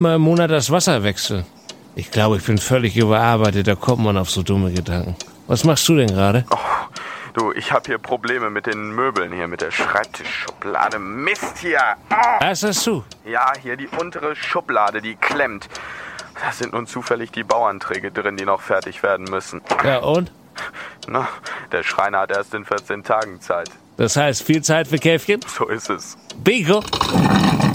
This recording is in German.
Mal im Monat das Wasser wechseln. Ich glaube, ich bin völlig überarbeitet, da kommt man auf so dumme Gedanken. Was machst du denn gerade? Oh, du, ich habe hier Probleme mit den Möbeln hier, mit der Schreibtischschublade. Mist hier! Oh. Was hast du? Ja, hier die untere Schublade, die klemmt. Da sind nun zufällig die Bauanträge drin, die noch fertig werden müssen. Ja, und? Na, der Schreiner hat erst in 14 Tagen Zeit. Das heißt, viel Zeit für Käfchen? So ist es. Bingo!